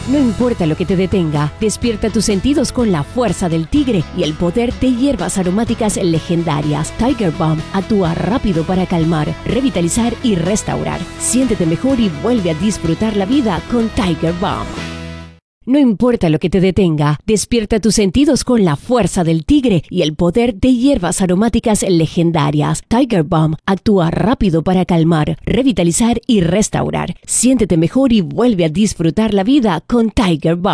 No importa lo que te detenga, despierta tus sentidos con la fuerza del tigre y el poder de hierbas aromáticas legendarias. Tiger Balm actúa rápido para calmar, revitalizar y restaurar. Siéntete mejor y vuelve a disfrutar la vida con Tiger Balm. No importa lo que te detenga, despierta tus sentidos con la fuerza del tigre y el poder de hierbas aromáticas legendarias. Tiger Balm actúa rápido para calmar, revitalizar y restaurar. Siéntete mejor y vuelve a disfrutar la vida con Tiger Balm.